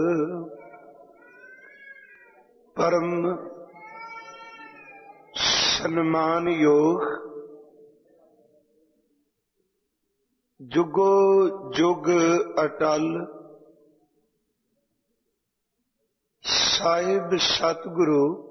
परम सन्मान योग जुगो जुग अटल साहिब सतगुरु